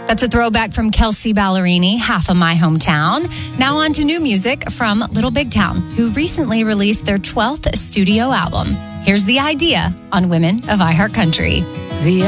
That's a throwback from Kelsea Ballerini, Half of My Hometown. Now on to new music from Little Big Town, who recently released their 12th studio album. Here's The Idea on Women of iHeartCountry. The